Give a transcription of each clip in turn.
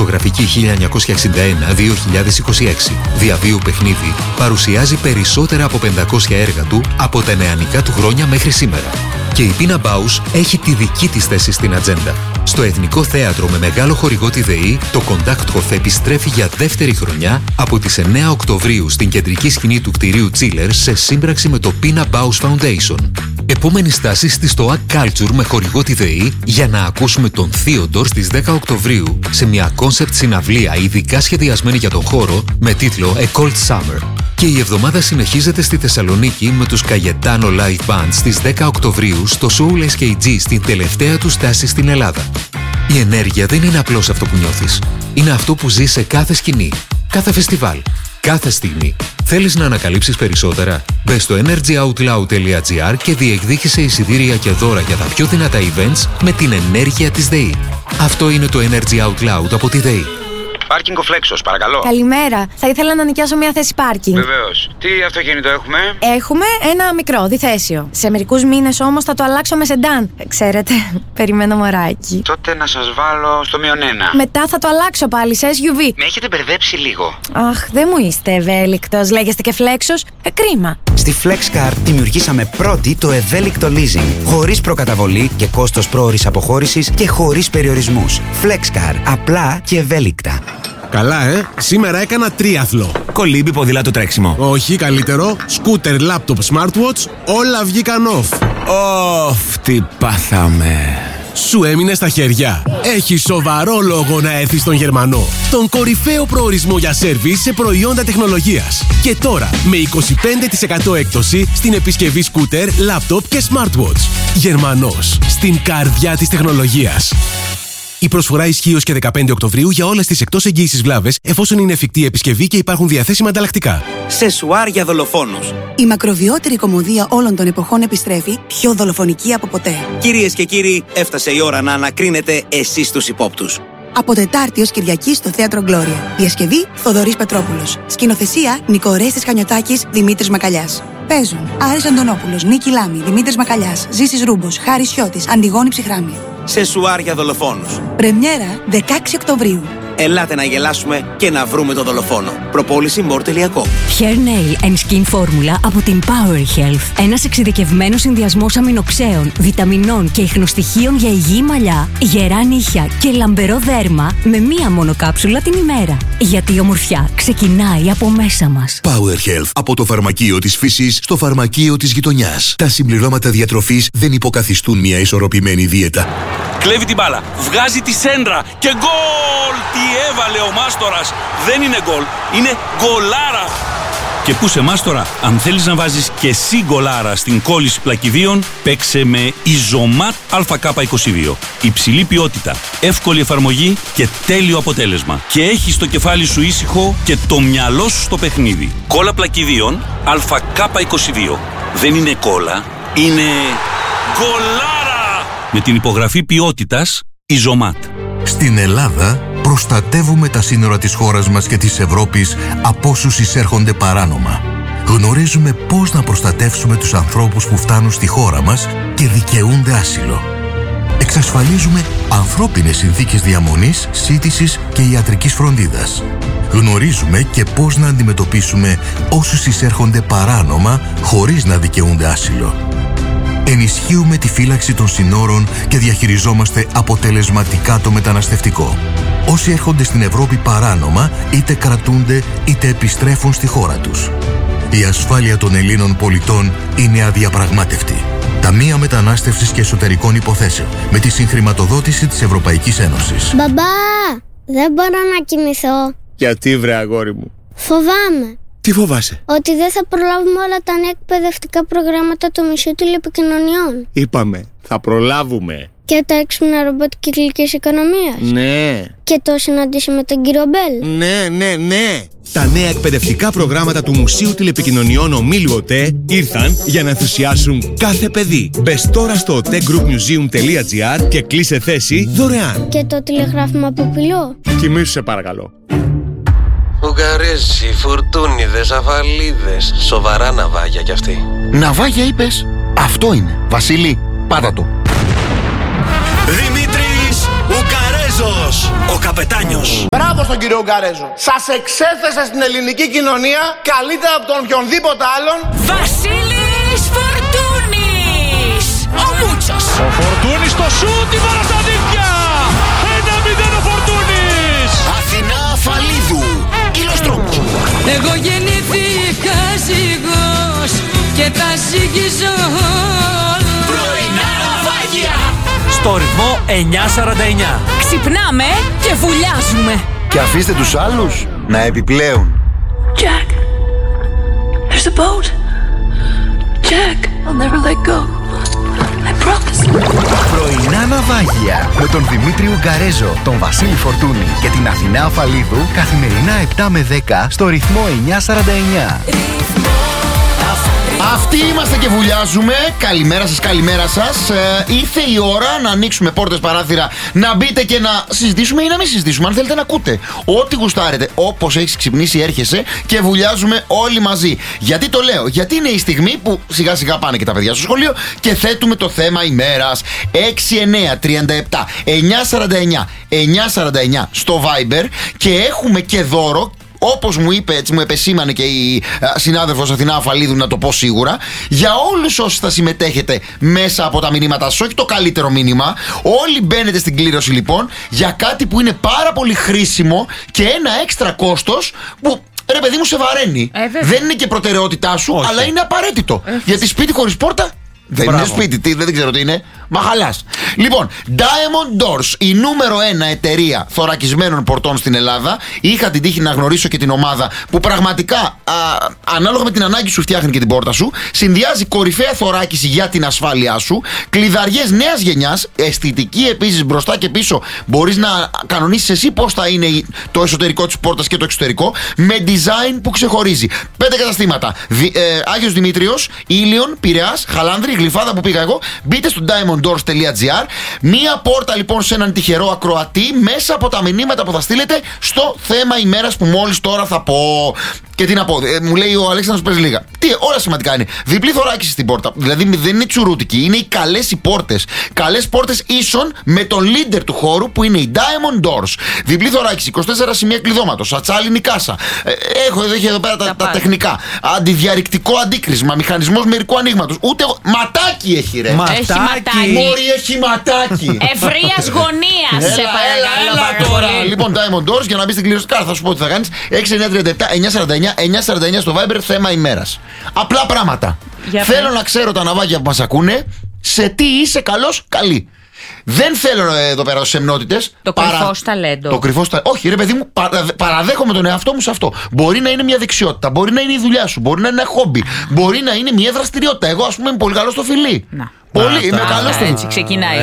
Ζωγραφική 1961-2026. Διαβίου παιχνίδι παρουσιάζει περισσότερα από 500 έργα του από τα νεανικά του χρόνια μέχρι σήμερα. Και η Πίνα Μπάους έχει τη δική της θέση στην ατζέντα. Στο Εθνικό Θέατρο με μεγάλο χορηγό τη ΔΕΗ, το Κοντάκτχοφ επιστρέφει για δεύτερη χρονιά από τις 9 Οκτωβρίου στην κεντρική σκηνή του κτηρίου Τσίλερ σε σύμπραξη με το Πίνα Μπάους Foundation. Επόμενη στάση στη Stoa Culture με χορηγό τη ΔΕΗ για να ακούσουμε τον Θείοντορ στις 10 Οκτωβρίου σε μια κόνσεπτ συναυλία ειδικά σχεδιασμένη για τον χώρο με τίτλο A Cold Summer. Και η εβδομάδα συνεχίζεται στη Θεσσαλονίκη με τους Cayetano Live Band στις 10 Οκτωβρίου στο Soul SKG στην τελευταία του στάση στην Ελλάδα. Η ενέργεια δεν είναι απλώς αυτό που νιώθεις. Είναι αυτό που ζεις σε κάθε σκηνή, κάθε φεστιβάλ, κάθε στιγμή. Θέλεις να ανακαλύψεις περισσότερα? Μπες στο energyoutloud.gr και διεκδίκησε εισιτήρια και δώρα για τα πιο δυνατά events με την ενέργεια της ΔΕΗ. Αυτό είναι το Energy Out Loud από τη ΔΕΗ. Πάρκινγκ ο Φλέξος, παρακαλώ. Καλημέρα. Θα ήθελα να νοικιάσω μια θέση πάρκινγκ. Βεβαίως. Τι αυτοκίνητο έχουμε? Έχουμε ένα μικρό, διθέσιο. Σε μερικούς μήνες όμως θα το αλλάξω με σεντάν. Ξέρετε, περιμένω μωράκι. Τότε να σας βάλω στο -1. Μετά θα το αλλάξω πάλι σε SUV. Με έχετε μπερδέψει λίγο. Αχ, δεν μου είστε ευέλικτος. Λέγεστε και Φλέξος. Κρίμα. Στη FlexCar δημιουργήσαμε πρώτη το ευέλικτο leasing. Χωρίς προκαταβολή και κόστος πρόωρης αποχώρησης και χωρίς περιορισμούς. FlexCar. Απλά και ευέλικτα. Καλά, σήμερα έκανα τρίαθλο. Κολύμπι, ποδήλατο, τρέξιμο. Όχι, καλύτερο. Σκούτερ, λάπτοπ, smartwatch, όλα βγήκαν off. Τι πάθαμε. Σου έμεινε στα χέρια. Έχει σοβαρό λόγο να έρθεις στον Γερμανό. Τον κορυφαίο προορισμό για σέρβις σε προϊόντα τεχνολογίας. Και τώρα με 25% έκπτωση στην επισκευή σκούτερ, λάπτοπ και smartwatch. Γερμανός. Στην καρδιά της τεχνολογίας. Η προσφορά ισχύει ως και 15 Οκτωβρίου για όλες τις εκτός εγγύησης βλάβες, εφόσον είναι εφικτή επισκευή και υπάρχουν διαθέσιμα ανταλλακτικά. Σεσουάρ για δολοφόνους. Η μακροβιότερη κομμωδία όλων των εποχών επιστρέφει, πιο δολοφονική από ποτέ. Κυρίες και κύριοι, έφτασε η ώρα να ανακρίνετε εσείς τους υπόπτους. Από Τετάρτη ως Κυριακή στο Θέατρο Γκλώρια. Διασκευή Θοδωρής Πετρόπουλος. Σκηνοθεσία Νικορέστης Χανιωτάκης, Δημήτρης Μακαλιάς. Παίζουν Άρης Αντωνόπουλος, Νίκη Λάμη, Δημήτρης Μακαλιάς, Ζήσης Ρούμπος, Χάρης Σιώτης, Αντιγόνη Ψυχράμη. Σεσουάρ για δολοφόνους. Πρεμιέρα 16 Οκτωβρίου. Ελάτε να γελάσουμε και να βρούμε τον δολοφόνο. Προπόληση more.com. Hair Nail and Skin Formula από την Power Health. Ένας εξειδικευμένος συνδυασμός αμινοξέων, βιταμινών και ιχνοστοιχείων για υγιή μαλλιά, γερά νύχια και λαμπερό δέρμα με μία μόνο κάψουλα την ημέρα. Γιατί η ομορφιά ξεκινάει από μέσα μας. Power Health. Από το φαρμακείο της φύσης στο φαρμακείο της γειτονιάς. Τα συμπληρώματα διατροφής δεν υποκαθιστούν μια ισορροπημένη δίαιτα. Κλέβει την μπάλα, βγάζει τη σέντρα και γκολ! Τι έβαλε ο Μάστορας! Δεν είναι γκολ, είναι γκολάρα! Και πού σε Μάστορα, αν θέλεις να βάζεις και εσύ γκολάρα στην κόλληση πλακιδίων, παίξε με Ιζωμάτ ΑΚ22. Υψηλή ποιότητα, εύκολη εφαρμογή και τέλειο αποτέλεσμα. Και έχεις το κεφάλι σου ήσυχο και το μυαλό σου στο παιχνίδι. Κόλλα πλακιδίων ΑΚ22. Δεν είναι κόλλα, είναι γκολάρα! Με την υπογραφή ποιότητας Ιζωμάτ. Στην Ελλάδα προστατεύουμε τα σύνορα της χώρας μας και της Ευρώπης από όσους εισέρχονται παράνομα. Γνωρίζουμε πώς να προστατεύσουμε τους ανθρώπους που φτάνουν στη χώρα μας και δικαιούνται άσυλο. Εξασφαλίζουμε ανθρώπινες συνθήκες διαμονής, σύντησης και ιατρικής φροντίδας. Γνωρίζουμε και πώς να αντιμετωπίσουμε όσους εισέρχονται παράνομα χωρίς να δικαιούνται άσυλο. Ενισχύουμε τη φύλαξη των συνόρων και διαχειριζόμαστε αποτελεσματικά το μεταναστευτικό. Όσοι έρχονται στην Ευρώπη παράνομα, είτε κρατούνται είτε επιστρέφουν στη χώρα τους. Η ασφάλεια των Ελλήνων πολιτών είναι αδιαπραγμάτευτη. Ταμεία Μετανάστευσης και Εσωτερικών Υποθέσεων, με τη συγχρηματοδότηση της Ευρωπαϊκής Ένωσης. Μπαμπά, δεν μπορώ να κοιμηθώ. Γιατί βρε αγόρι μου? Φοβάμαι. Τι φοβάσαι? Ότι δεν θα προλάβουμε όλα τα νέα εκπαιδευτικά προγράμματα του Μουσείου Τηλεπικοινωνιών. Είπαμε, θα προλάβουμε. Και τα έξυπνα ρομπότ κυκλικής οικονομίας. Ναι. Και το συναντήσει με τον κύριο Μπέλ. Ναι. Τα νέα εκπαιδευτικά προγράμματα του Μουσείου Τηλεπικοινωνιών Ομίλου ΟΤΕ ήρθαν για να ενθουσιάσουν κάθε παιδί. Μπες τώρα στο otegroupmuseum.gr και κλείσε θέση δωρεάν. Και το τηλεγράφημα από πυλό. Κοιμήσου σε παρακαλώ. Ουγγαρέζοι, φουρτούνιδες, αφαλίδες. Σοβαρά ναυάγια κι αυτοί. Ναυάγια είπες? Αυτό είναι. Βασίλη, πάτα το. Δημήτρης Ουγγαρέζος. Γκαρέζος, ο καπετάνιος. Μπράβο στον κύριο Γκαρέζο. Σας εξέθεσε στην ελληνική κοινωνία καλύτερα από τον οποιονδήποτε άλλον. Βασίλης Φορτούνης, ο Μούτσος. Ο Φορτούνης στο σούτ, η μπάλα στα δίχτυα. 1-0 ο Φορτούνης. Αθηνά Αφαλίδου, Ηλοστρόπου. Εγώ γεννήθηκα ζυγός και τα ζυγίζω όλα. Πρωινά ναυάγια. Στο ρυθμό 949. Ξυπνάμε και βουλιάζουμε. Και αφήστε τους άλλους να επιπλέουν. Jack, there's a boat. Jack, I'll never let go. I promise. Πρωινά ναυάγια με τον Δημήτριο Γκαρέζο, τον Βασίλη Φορτούνη και την Αθηνά Αφαλίδου καθημερινά 7 με 10 στο ρυθμό 949. Αυτοί είμαστε και βουλιάζουμε. Καλημέρα σας, καλημέρα σας. Ήρθε η ώρα να ανοίξουμε πόρτες, παράθυρα, να μπείτε και να συζητήσουμε ή να μην συζητήσουμε. Αν θέλετε να ακούτε ό,τι γουστάρετε, όπως έχεις ξυπνήσει, έρχεσαι και βουλιάζουμε όλοι μαζί. Γιατί το λέω? Γιατί είναι η στιγμή που σιγά σιγά πάνε και τα παιδιά στο σχολείο και θέτουμε το θέμα ημέρας. 6937 949 949 στο Viber και έχουμε και δώρο. Όπως μου είπε, έτσι μου επεσήμανε και η συνάδελφος Αθηνά Αφαλίδου, να το πω σίγουρα, για όλους όσοι θα συμμετέχετε μέσα από τα μηνύματά σας, όχι το καλύτερο μήνυμα. Όλοι μπαίνετε στην κλήρωση λοιπόν για κάτι που είναι πάρα πολύ χρήσιμο και ένα έξτρα κόστος που, ρε παιδί μου, σε βαραίνει. Δεν είναι και προτεραιότητά σου, όχι, αλλά είναι απαραίτητο. Γιατί σπίτι χωρίς πόρτα δεν είναι σπίτι, δεν ξέρω τι είναι. Μαχαλάς. Λοιπόν, Diamond Doors, η νούμερο 1 εταιρεία θωρακισμένων πορτών στην Ελλάδα. Είχα την τύχη να γνωρίσω και την ομάδα που πραγματικά ανάλογα με την ανάγκη σου φτιάχνει και την πόρτα σου. Συνδυάζει κορυφαία θωράκιση για την ασφάλειά σου, κλειδαριές νέας γενιάς, αισθητική επίσης μπροστά και πίσω. Μπορείς να κανονίσεις εσύ πώς θα είναι το εσωτερικό της πόρτας και το εξωτερικό, με design που ξεχωρίζει. 5 καταστήματα. Άγιος Δημήτριος, Ήλιον, Πειραιάς, Χαλάνδρη, Γλυφάδα που πήγα εγώ. Μπείτε στο diamonddoors.gr. Μία πόρτα λοιπόν σε έναν τυχερό ακροατή μέσα από τα μηνύματα που θα στείλετε στο θέμα ημέρας που μόλις τώρα θα πω. Και τι να πω, μου λέει ο Αλέξανδρος, πες λίγα. Τι, όλα σημαντικά είναι. Διπλή θωράκιση στην πόρτα. Δηλαδή δεν είναι τσουρούτικη, είναι οι καλές οι πόρτες. Καλές πόρτες ίσον με τον leader του χώρου που είναι η Diamond Doors. Διπλή θωράκιση, 24 σημεία κλειδώματος, ατσάλινη κάσα. Έχω εδώ πέρα τα τεχνικά. Αντιδιαρρηκτικό αντίκρισμα, μηχανισμός μερικού ανοίγματος. Ούτε ματάκι έχει, ρε. Έχει ματάκι. Μόρι, έχει ματάκι. Ευρείας γωνίας. Έλα τώρα. Λοιπόν, Diamond Doors, για να μπει στην κλήρωση, θα σου πω τι θα κάνεις. 6937 949 στο Viber, θέμα ημέρας. Απλά πράγματα. Θέλω να ξέρω τα ναυάγια που μας ακούνε σε τι είσαι καλός, καλή. Δεν θέλω εδώ πέρα σεμνότητες. Το κρυφό ταλέντο. Το κρυφό ταλέντο. Όχι, ρε παιδί μου, παραδέχομαι τον εαυτό μου σε αυτό. Μπορεί να είναι μια δεξιότητα, μπορεί να είναι η δουλειά σου, μπορεί να είναι ένα χόμπι, μπορεί να είναι μια δραστηριότητα. Εγώ, ας πούμε, είμαι πολύ καλό στο φιλί. Πολύ, είμαι καλός στο φιλί. Έτσι ξεκινάει.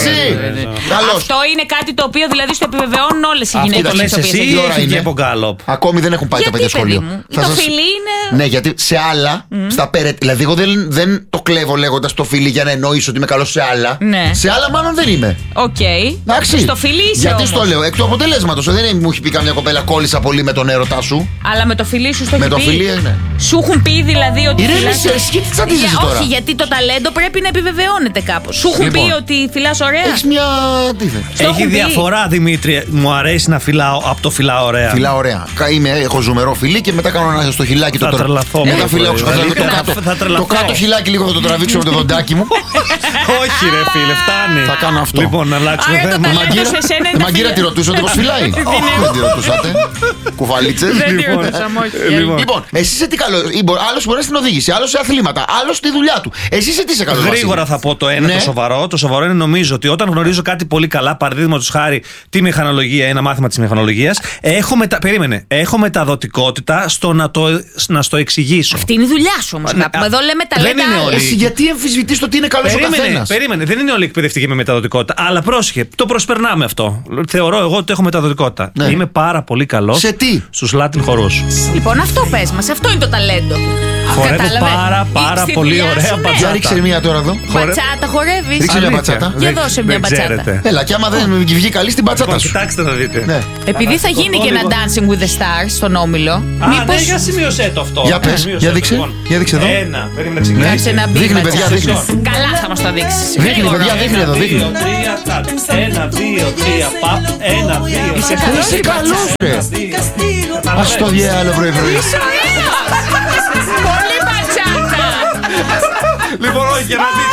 Αυτό είναι κάτι το οποίο δηλαδή στο επιβεβαιώνουν όλες οι γυναίκες. Αυτό το λες εσύ ή έφυγε από γκάλοπ? Ακόμη δεν έχουν πάει τα παιδιά σχολείο. Το φιλί είναι. Ναι, γιατί σε άλλα, στα περαιτέρω. Δηλαδή, εγώ δεν το κλέβω λέγοντας το φιλί για να εννοήσω ότι είμαι καλός σε άλλα. Σε άλλα, μάλλον δεν είμαι. Οκ. Στο φιλί είσαι. Γιατί στο λέω, εκ του αποτελέσματος. Δεν μου έχει πει καμιά κοπέλα κόλλησα πολύ με τον έρωτά σου. Αλλά με το φιλί σου στο με το φιλί, ναι. Σου έχουν πει δηλαδή ότι. Όχι, γιατί το ταλέντο πρέπει να επιβεβαιώνεται κάπως. Σου έχουν πει ότι φυλάς ωραία. Έχεις μια. Έχει διαφορά, Δημήτρη. Μου αρέσει να φυλάω από το φυλάω ωραία. Φυλάω ωραία. Έχω ζουμερό φιλί και μετά κάνω ένα στο χιλάκι το τρελαθώ. Μετά φυλάω το κάτω χιλάκι λίγο θα το τραβήξω με το δοντάκι μου. Όχι, ρε φίλε, φτάνει. Θα κάνω αυτό. Λοιπόν, να αλλάξουμε θέμα. Μαγκύρα, τη ρωτούσατε πώς φυλάει? Δεν τη ρωτούσατε. Κουφαλίτσες. Λοιπόν, εσύ είσαι τι καλό? Άλλος μπορεί στην οδήγηση, άλλος σε αθλήματα, άλλος στη δουλειά του. Εσύ είσαι τι είσαι καλό? Γρήγορα θα πω το ένα, το σοβαρό. Το σοβαρό είναι νομίζω ότι όταν γνωρίζω κάτι πολύ καλά, παραδείγματος χάρη τη μηχανολογία, ένα μάθημα της μηχανολογίας, έχω μεταδοτικότητα στο να στο εξηγήσω. Αυτή είναι η δουλειά σου όμως. Εδώ λέμε ταλέντα. Εσύ γιατί αμφισβητείς το τι είναι καλό ο καθένας? Περίμενε. Δεν είναι όλοι εκπαιδευτικοί με μεταδοτικότητα. Αλλά πρόσεχε, το προσπερνάμε αυτό. Θεωρώ εγώ ότι έχω μεταδοτικότητα. Ναι. Είμαι πάρα πολύ καλός. Σε τι? Στους Latin χορούς. Λοιπόν, αυτό πες μας. Αυτό είναι το ταλέντο. Χορεύω πάρα πολύ ωραία μπατσάτα. Για ρίξε μία τώρα εδώ. Μπατσάτα χορεύεις. Ρίξε μια μπατσάτα. Για δώσε μια μπατσάτα. Έλα, και άμα δεν βγει καλή στην μπατσάτα σου. Κοιτάξτε να δείτε. Ναι. Επειδή θα γίνει και ένα Dancing with the Stars στον Όμιλο. Μήπως... για σημείωσέ το αυτό. Για πες, για δείξε. Για δείξε εδώ. Ένα, περίμενε να ξεκινήσει. Κάτσε να μπει. Δείχνει, παιδιά, δείχνει. Καλά θα μας το δείξεις. Δείχνει, παιδιά, δείχνει εδώ, δείχνει. 1, 2, 3, παπ. 1, 2, 3. Είσαι καλός, ρε. Ας το διάλο πρωί-πρωί. Πολύ μπατσάτα. Λοιπόν, όχι, και να δει.